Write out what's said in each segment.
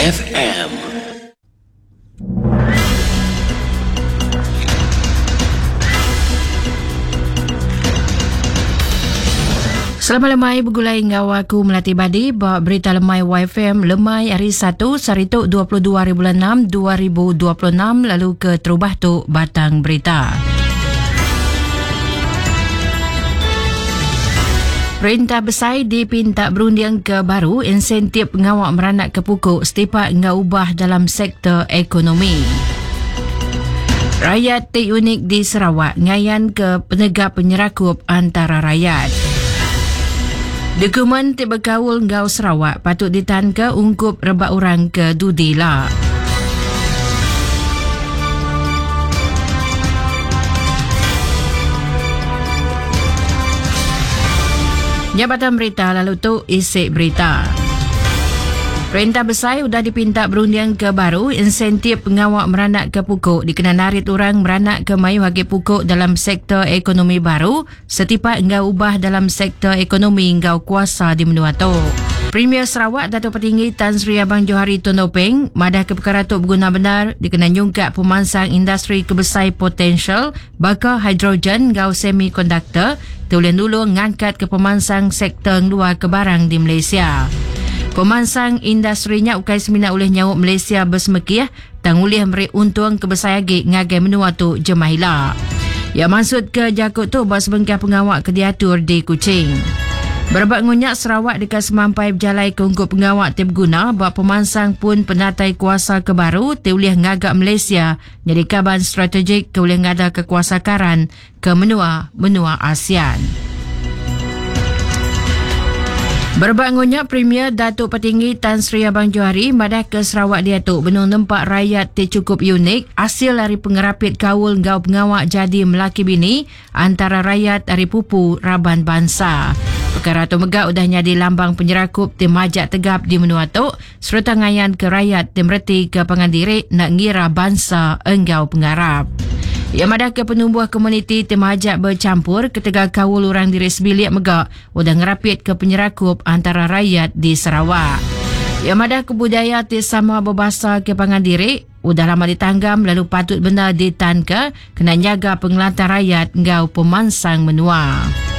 FM. Selamat lemai bergulai ngau aku Melati Badi bawa berita lemai YFM lemai hari 1 Sarituk 22/6 2026 lalu ke terubah tu batang berita. Perintah Besar dipinta berundian ke baru insentif pengawak meranak ke pokok setiap ngau ubah dalam sektor ekonomi. Rakyat Tik Unik di Sarawak ngayan ke penegak penyerakup antara rakyat. Dokumen Tik Bergaul Ngau Sarawak patut ditahan ke ungkup rebak orang ke Dudila. Jabatan berita lalu tu isi berita. Perintah Besar sudah dipinta berundian ke baru insentif pengawak meranak ke pokok dikenal narit orang meranak ke mayu hagi pokok dalam sektor ekonomi baru setiap engkau ubah dalam sektor ekonomi engkau kuasa di menua tu. Premier Sarawak Datuk Petinggi Tan Sri Abang Johari Tun Loh Peng madah ke perkara tu berguna benar dikenal nyungkat pemansang industri kebesar potensial bakal hidrogen engkau semikonduktor tulen dulu ngangkat ke pemansang sektor luar ke barang di Malaysia. Pemansang industrinya ukai semina oleh nyawuk Malaysia bersemekiah tang ulih memberi untung kebesar lagi ngagai menua tu jemahila. Ya maksud ke jakut tu bas bengkah pengawak ke diatur di Kuching. Berbat ngunyak Sarawak dekat semampai berjalai ke ungkup pengawak tip guna bahawa pemansang pun penatai kuasa ke baru te ulih ngagak Malaysia jadi kaban strategik ke ulih ngada kekuasakaran ke menua ASEAN. Berbangunnya Premier Datuk Petinggi Tan Sri Abang Johari madah ke Sarawak dia tu benung tempat rakyat cukup unik hasil dari pengerapit kaul ngau pengawak jadi melaki bini antara rakyat dari pupu Raban Bangsa. Perkara tu megak udah jadi lambang penyerakup tim majak tegap di menua tu serta ngayan ke rakyat tim reti ke pengandiri nak ngira bangsa engkau pengarap. Ia madah ke penumbuh komuniti temajak bercampur ketika kawul orang diri sebilik megak udah ngerapit ke penyerakup antara rakyat di Sarawak. Ia madah ke budaya sama berbahasa ke pangandiri udah lama ditanggam lalu patut benda ditan ke kena jaga pengelantar rakyat ngau pemansang menua.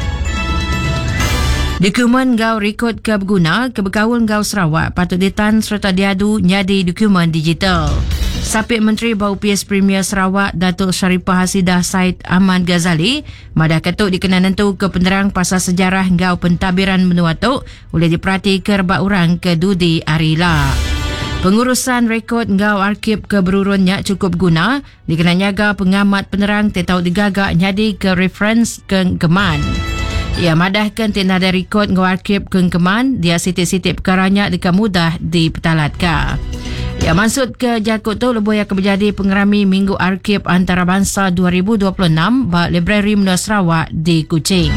Dokumen ngau rekod ke berguna ke berkawul ngau Sarawak patut ditan serta diadu nyadi dokumen digital. Sapit Menteri Bau PS Premier Sarawak Datuk Sharifah Hasidah Said Ahmad Ghazali madah ketuk dikenal nentu ke penerang pasal sejarah ngau pentadbiran menua tu boleh diperhati ke rebak orang ke Dudi Arila. Pengurusan rekod ngau arkib ke berurunnya cukup guna dikenal nyaga pengamat penerang tetau digagak nyadi ke reference ke Keman. Ia madahkan tindak ada rekod ngau arkib ke Keman dia sitik-sitik perkaranya dekat mudah dipetalatkan. Ya maksud ke jakut tu lebih akan berjadi pengerami Minggu Arkib Antarabangsa 2026 bak Library Menua Sarawak di Kuching.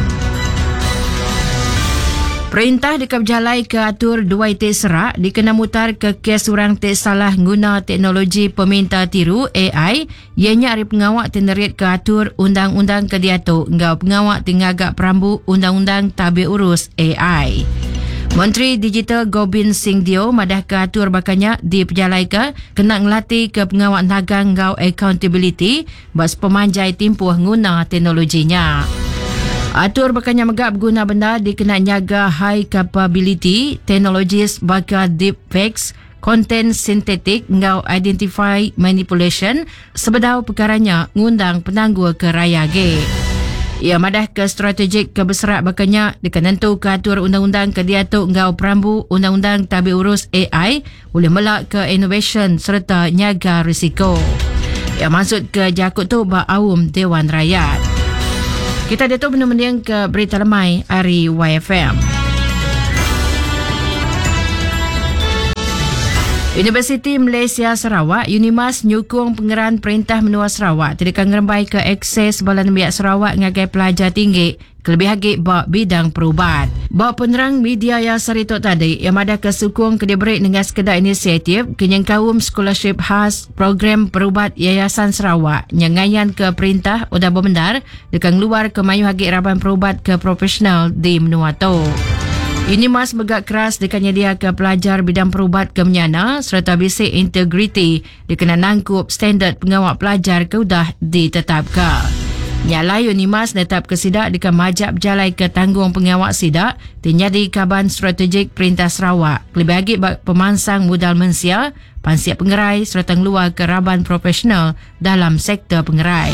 Perintah dekat berjalai ke atur dua itik serak dikena mutar ke kes orang tak salah guna teknologi peminta tiru AI ianya hari pengawak tenerit ke atur undang-undang ke diatuk ngau pengawak tingagak perambu undang-undang tabir urus AI. Menteri Digital Gobind Singh Dio madah ke atur bakanya di pejalai ke kena ngelatih ke pengawak nagang ngau accountability bas pemanjai timpuh guna teknologinya. Atur bakanya megak berguna benda dikena nyaga high capability technologies bakal deepfakes content sintetik ngau identify manipulation sebedau perkaranya ngundang penangguh ke raya ge. Ia madah ke strategik kebesaran bakanya dikenentu ke atur undang-undang ke diatuk ngau perambu undang-undang tabir urus AI boleh melak ke innovation serta nyaga risiko. Ia maksud ke jakut tu bak awam Dewan Rakyat. Kita datuk benar-benar ke berita lemai hari YFM. Universiti Malaysia Sarawak Unimas nyukung pengeran Perintah Menua Sarawak tidak ngerembai ke akses balan biak Sarawak ngagai pelajar tinggi kelebih hagi bak bidang perubat. Bak penerang media yang saritok tadi yang ada kesukung kediberi dengan sekedar inisiatif kenyang kaum scholarship khas program perubat Yayasan Sarawak yang ngayan ke perintah udah bermendar dekat luar ke mayu hagi raban perubat ke profesional di menua tu. UNIMAS bergerak keras dengan menyediakan pelajar bidang perubat ke menyana serta basic integrity dikena nangkup standard pengawal pelajar keudah ditetapkan. Nyalai UNIMAS netap ke sidak dengan majap jalai ke tanggung pengawal sidak terjadi kaban strategik Perintah Sarawak lebih lagi pemansang modal mensia, pansiap pengerai serta ngeluar ke raban profesional dalam sektor pengerai.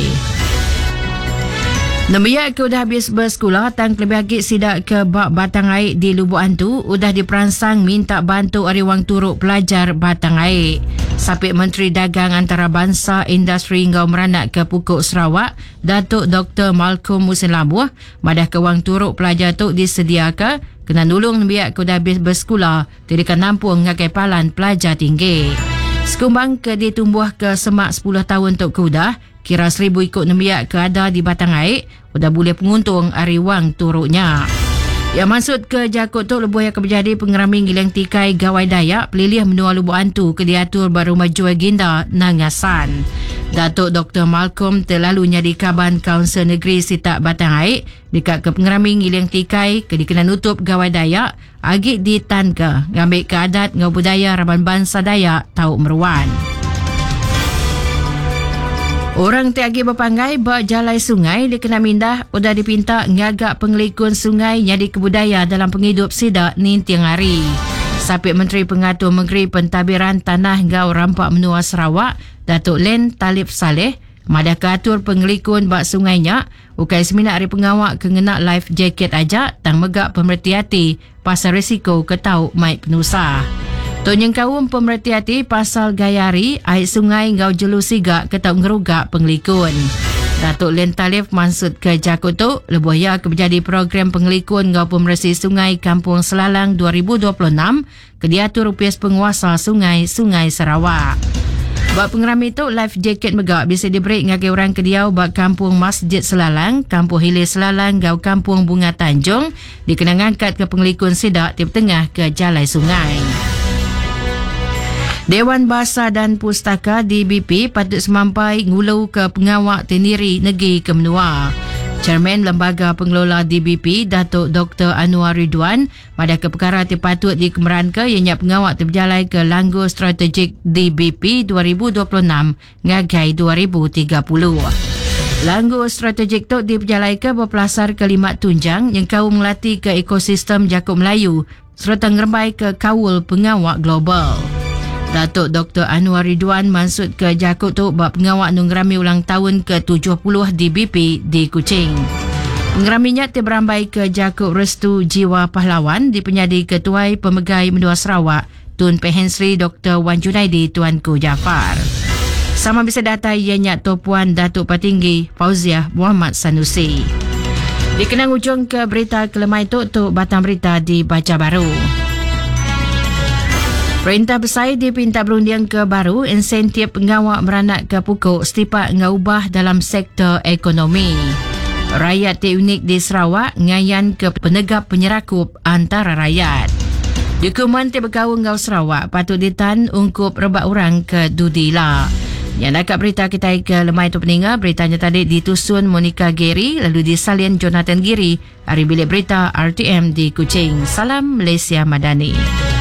Namanya ke udah habis bersekolah tang lebih lagi sidak ke bak batang air di Lubuk Hantu udah diperansang minta bantu ariwang turuk pelajar batang air. Sapit Menteri Dagang Antarabangsa Industri Ngau Meranak ke Pukuk Sarawak, Datuk Dr. Malcolm Musin Labuh, madah ke wang turuk pelajar tu disediakan kena nulung namanya ke udah habis bersekolah tidak nampung ngakai palan pelajar tinggi. Sekumbang ke ditumbuh ke semak 10 tahun tu ke udah kira 1,000 ikut nemiak ke ada di batang air, udah boleh penguntung ari wang turuknya. Yang maksud ke Jakut tu lebuh yang menjadi pengerami ngilang tikai gawai Dayak pelilih menua Lubuk Hantu ke diatur baru maju agenda Nangasan. Datuk Dr. Malcolm terlalu nyadi kaban Kaunsil Negeri Sitak Batang Air dekat ke pengerami ngilang tikai ke dikena nutup gawai Dayak agik di Tanka ngambil ke adat ngau budaya Raban Bangsa Dayak Tauk Meruan. Orang tiagi berpanggai berjalai sungai dikena mindah udah dipinta ngagak pengelikun sungai jadi kebudaya dalam penghidup sidak ni tiang hari. Sapit Menteri Pengatur Negeri Pentadbiran Tanah Ngau Rampak Menua Sarawak, Datuk Len Talib Saleh, madah keatur pengelikun bak sungainya, ukai seminar hari pengawak kengenak life jacket aja tang megak pemerhati pasal risiko ketau mai penusa. Tonyeng kaum pemerhati pasal gayari air sungai ngau jelu sigak ketau ngerugak pengelikun. Datuk Len Talib maksud ke Jakut tu lebuh ya menjadi program pengelikun ngau pemerhati sungai Kampung Selalang 2026 ke diatur rupias penguasa sungai Sarawak. Bak pengerami tu life jacket megak bisa diberi ngagai orang kediau bak Kampung Masjid Selalang, Kampung Hilir Selalang ngau Kampung Bunga Tanjung dikena ngangkat ke pengelikun sidak di tengah ke jalai sungai. Dewan Bahasa dan Pustaka DBP patut semampai ngulu ke pengawak teniri negeri ke menua. Chairman Lembaga Pengelola DBP, Datuk Dr. Anwar Ridwan, pada ke perkara terpatut dikemeran ke ianya pengawak terberjalai ke Langgur Strategik DBP 2026 ngagai 2030. Langgur strategik tu diperjalai ke berpelasar ke 5 tunjang yang kau melatih ke ekosistem Jakub Melayu serta ngerembai ke kawul pengawak global. Datuk Dr. Anwar Ridwan maksud ke Jakut tu bab pengawak nungrami ulang tahun ke-70 DBP di Kuching. Pengeraminya terberambai ke Jakut Restu Jiwa Pahlawan di penyadi Ketuai Pemegai Menua Sarawak Tun Pehensri Dr. Wan Junaidi Tuanku Jafar. Sama bisa data ianya Topuan Datuk Patinggi Fauziah Muhammad Sanusi. Dikenang ujung ke berita kelemai tu batang berita dibaca baru. Perintah Besar dipinta berundian ke baru insentif pengawak meranak ke pukuk setiap ngubah dalam sektor ekonomi. Rakyat unik di Sarawak ngayan ke penegap penyerakup antara rakyat. Dokumen bergaul ngau Sarawak patut ditan ungkup rebak orang ke Dudila. Yang nakap berita kita ke lemai tu peninga, beritanya tadi ditusun Monica Giri lalu disalin Jonathan Giri. Hari bilik berita RTM di Kuching. Salam Malaysia Madani.